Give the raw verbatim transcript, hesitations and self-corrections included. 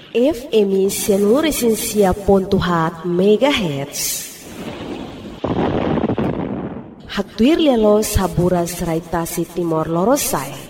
F M Senuresensia pontuhat megahertz. Haktuir lelo sabura seraitasi Timor Lorosai.